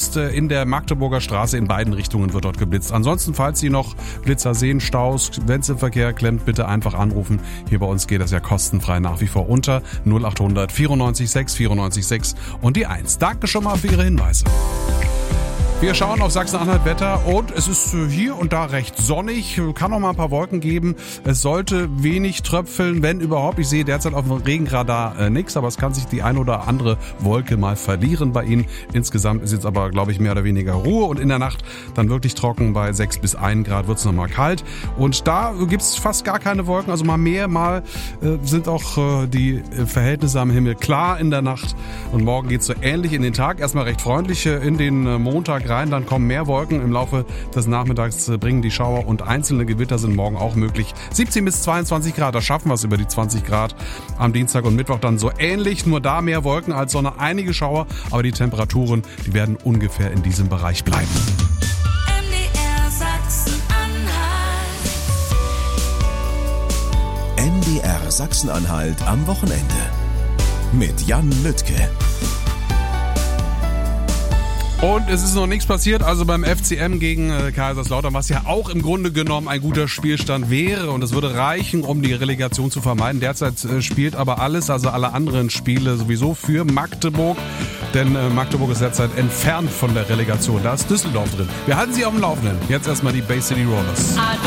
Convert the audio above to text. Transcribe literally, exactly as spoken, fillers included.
heißt, in der Magdeburger Straße in beiden Richtungen wird dort geblitzt. Ansonsten, falls Sie noch Blitzer sehen, Staus, wenn es im Verkehr klemmt, bitte einfach anrufen. Hier bei uns geht das ja kostenfrei nach wie vor unter null acht hundert vierundneunzig sechs vierundneunzig sechs und die eins. Danke schon mal für Ihre Hinweise. Wir schauen auf Sachsen-Anhalt Wetter und es ist hier und da recht sonnig, kann noch mal ein paar Wolken geben. Es sollte wenig tröpfeln, wenn überhaupt. Ich sehe derzeit auf dem Regenradar äh, nichts, aber es kann sich die ein oder andere Wolke mal verlieren bei Ihnen. Insgesamt ist jetzt aber, glaube ich, mehr oder weniger Ruhe und in der Nacht dann wirklich trocken. Bei sechs bis ein Grad wird es noch mal kalt und da gibt's fast gar keine Wolken, also mal mehr, mal äh, sind auch äh, die Verhältnisse am Himmel klar in der Nacht und morgen geht's so ähnlich in den Tag. Erstmal recht freundlich äh, in den äh, Montag rein, dann kommen mehr Wolken. Im Laufe des Nachmittags bringen die Schauer und einzelne Gewitter sind morgen auch möglich. siebzehn bis zweiundzwanzig Grad, da schaffen wir es über die zwanzig Grad. Am Dienstag und Mittwoch dann so ähnlich, nur da mehr Wolken als Sonne, einige Schauer, aber die Temperaturen, die werden ungefähr in diesem Bereich bleiben. M D R Sachsen-Anhalt. M D R Sachsen-Anhalt am Wochenende mit Jan Lüttke. Und es ist noch nichts passiert, also beim F C M gegen äh, Kaiserslautern, was ja auch im Grunde genommen ein guter Spielstand wäre und es würde reichen, um die Relegation zu vermeiden. Derzeit äh, spielt aber alles, also alle anderen Spiele sowieso für Magdeburg, denn äh, Magdeburg ist derzeit entfernt von der Relegation. Da ist Düsseldorf drin. Wir halten Sie auf dem Laufenden. Jetzt erstmal die Bay City Rollers.